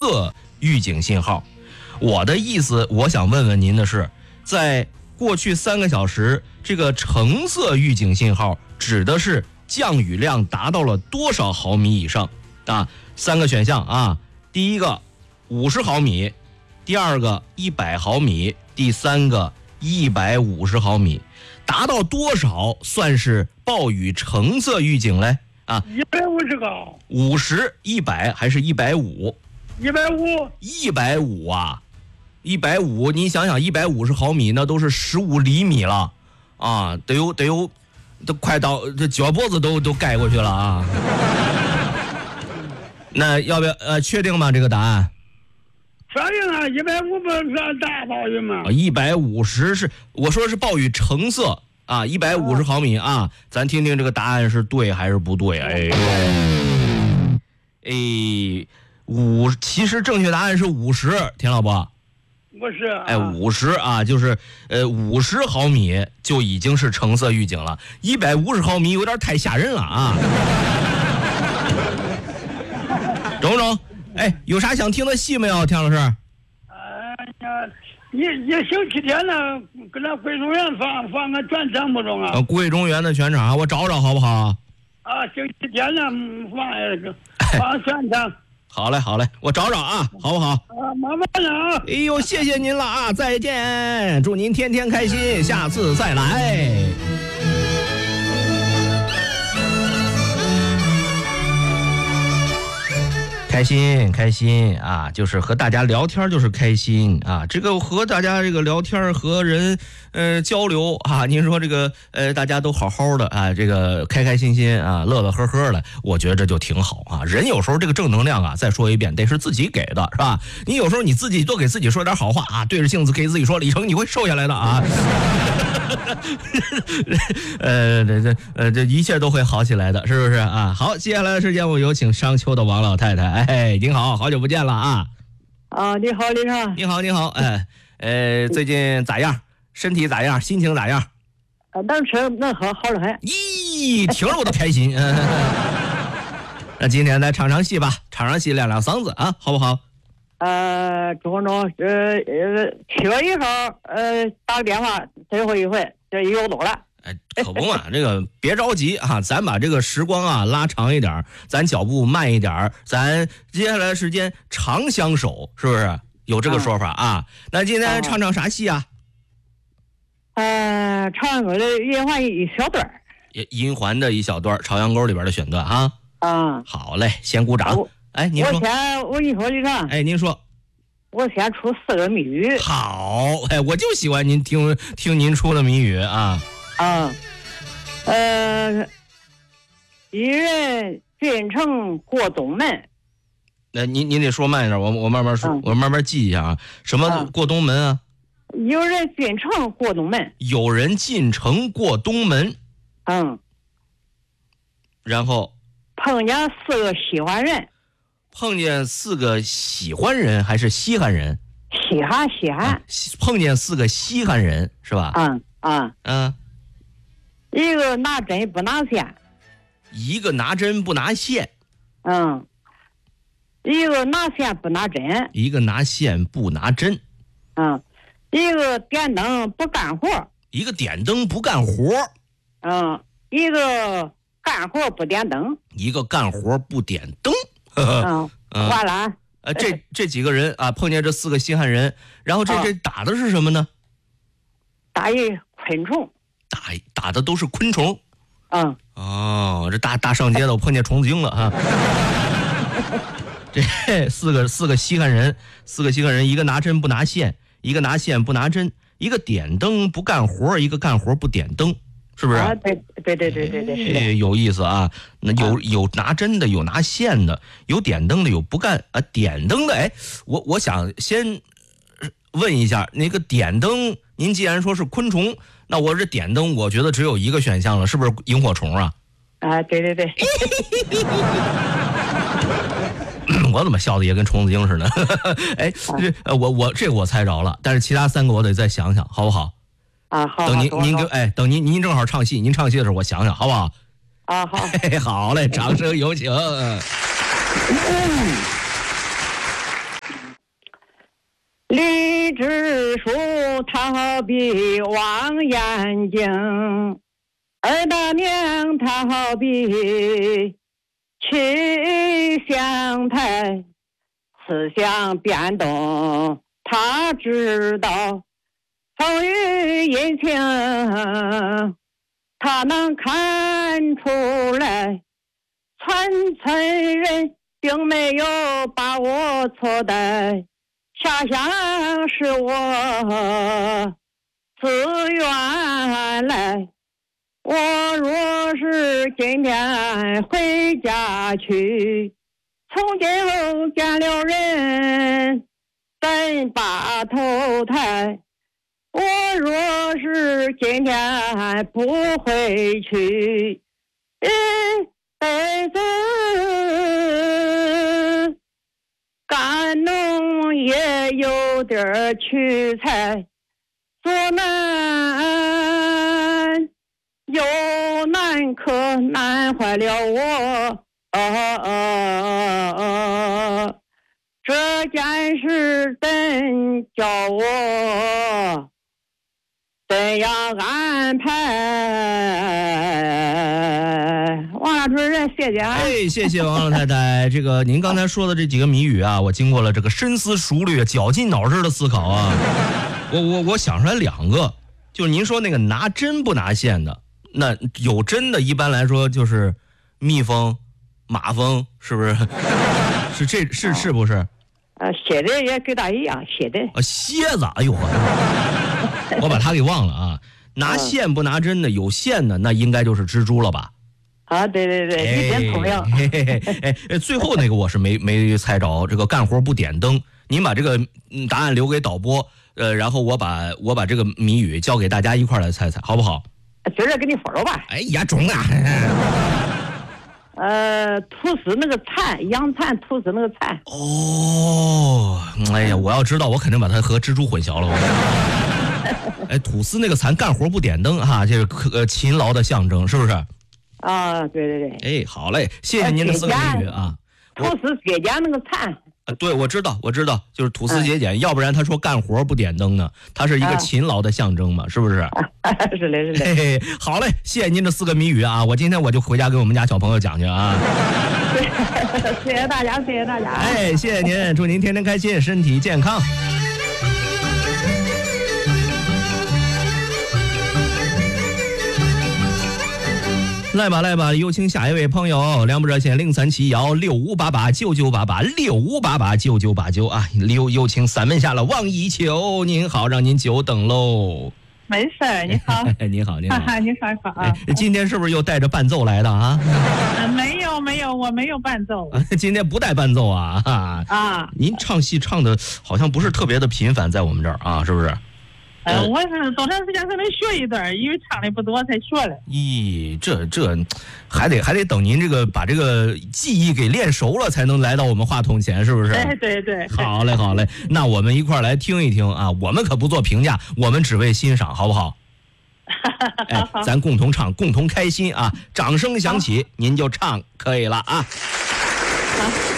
色预警信号。我的意思，我想问问您的是，在过去3个小时，这个橙色预警信号指的是降雨量达到了多少毫米以上啊？3个选项啊，第一个50毫米，第二个100毫米，第三个150毫米。达到多少算是暴雨橙色预警嘞？啊 ，150个 ，50、100还是150？150啊，150，你想想，150毫米那都是15厘米了啊，得有，都快到这脚脖子都盖过去了啊。那要不要确定吗？这个答案？ 确定啊，150不是大暴雨吗 ？150是我说是暴雨橙色啊，150毫米啊，咱听听这个答案是对还是不对？其实正确答案是50，田老伯。50啊，就是50毫米就已经是橙色预警了，150毫米有点太吓人了啊。中不中？有啥想听的戏没有，田老师？ 一星期天呢，搁那贵中园放个全场不中啊？ 贵中园的全场，我找找好不好？ 啊，星期天呢放全场。 好嘞，我找找啊，好不好？ 慢慢的啊。 哎呦，谢谢您了啊，再见，祝您天天开心，下次再来。开心啊，就是和大家聊天就是开心啊，这个和大家这个聊天和人交流啊，您说这个大家都好好的啊，这个开心啊，乐乐呵呵的，我觉得这就挺好啊。人有时候这个正能量啊，再说一遍，得是自己给的，是吧？你有时候你自己多给自己说点好话啊，对着镜子给自己说，李成你会瘦下来的啊。这一切都会好起来的，是不是啊？好，接下来的时间我有请商丘的王老太太。您好，好久不见了啊！ 啊，你好，李成。 你好，最近咋样？身体咋样？心情咋样？ 能吃能喝，好得很。 咦，听着我都开心。那今天再唱戏吧，唱戏亮亮嗓子啊，好不好？ 中7月1号打个电话，最后一回，这1个多了。 可不嘛，这个别着急啊，咱把这个时光啊拉长一点，咱脚步慢一点，咱接下来的时间长相守，是不是？有这个说法啊？那今天唱啥戏啊？ 朝阳沟的银环一小段， 银环的一小段，朝阳沟里边的选段哈。好嘞，先鼓掌。您说。 我跟你说，李成。 您说。 我先出4个谜语。 好，我就喜欢您听您出的谜语啊。 一人进城过东门。 您得说慢一点，我慢慢说，我慢慢记一下啊。什么过东门啊？ 有人进城过东门。 有人进城过东门。然后碰见4个喜欢人。 碰见4个喜欢人还是稀罕人？ 稀罕。 碰见4个稀罕人是吧？ 一个拿针不拿线。 一个拿针不拿线。 一个拿线不拿针。 一个拿线不拿针。 一个点灯不干活。 一个点灯不干活。 一个干活不点灯。 一个干活不点灯。 完了。 这几个人啊，碰见这4个稀罕人，然后这打的是什么呢？ 打一昆虫。 打的都是昆虫。这大上街的我碰见虫子精了啊。这四个稀罕人，一个拿针不拿线，一个拿线不拿针，一个点灯不干活，一个干活不点灯，是不是？对，有意思啊。那有拿针的，有拿线的，有点灯的，有不干点灯的。我想先问一下，那个点灯，您既然说是昆虫，那我这点灯，我觉得只有一个选项了，是不是萤火虫啊？ 对。 我怎么笑的也跟虫子精似的？我猜着了，但是其他3个我得再想想，好不好？ 好。 等您正好唱戏，您唱戏的时候我想想，好不好？ 好。 好嘞，掌声有请。 书它好比望远镜，二大娘它好比气象台，思想变动他知道，风雨阴晴他能看出来，村村人并没有把我错待，下乡是我自愿来。我若是今天回家去，从今后见了人怎把头抬？我若是今天不回去，一辈子干农也有点屈才，做难有难可难坏了我。这件事真叫我怎样安排？王老主任，谢谢啊！ 哎，谢谢王老太太。这个您刚才说的这几个谜语啊，我经过了这个深思熟虑、绞尽脑汁的思考啊，我想出来两个，就是您说那个拿针不拿线的，那有针的，一般来说就是蜜蜂、马蜂，是不是？是不是？ 写的也跟他一样写的。 蝎子，哎呦我把它给忘了啊！拿线不拿针的，有线的那应该就是蜘蛛了吧？ 啊，对，一点同样。 最后那个我是没猜着，这个干活不点灯。您把这个答案留给导播，然后我把这个谜语交给大家一块来猜猜，好不好？ 今儿给你分了吧。 哎呀，中啊！ 吐司那个蚕，洋蚕吐司那个蚕。 哦，哎呀，我要知道，我肯定把它和蜘蛛混淆了。哎，吐司那个蚕干活不点灯哈，这是勤劳的象征，是不是？ 啊，对。 哎，好嘞，谢谢您的4个谜语啊。 吐司节俭那个蚕。 对，我知道，就是吐司节俭，要不然他说干活不点灯呢，它是一个勤劳的象征嘛，是不是？ 是的。 嘿嘿，好嘞，谢谢您这4个谜语啊，我今天我就回家给我们家小朋友讲去啊。 谢谢大家。 哎，谢谢您，祝您天天开心，身体健康。来吧，有请下一位朋友，两部热线03716588998865889989啊！有请三门下了王一秋，您好，让您久等喽。 没事儿，你好。 你好。 你好啊！ 今天是不是又带着伴奏来的啊？ 没有，我没有伴奏。 今天不带伴奏啊？ 啊， 您唱戏唱的好像不是特别的频繁，在我们这儿啊，是不是？ 我是多长时间才能学一段，因为唱的不多才学了。 咦，这还得等您这个把这个技艺给练熟了，才能来到我们话筒前，是不是？ 对。 好嘞，那我们一块儿来听一听啊，我们可不做评价，我们只为欣赏，好不好？哎，咱共同唱，共同开心啊！掌声响起，您就唱可以了啊。 好。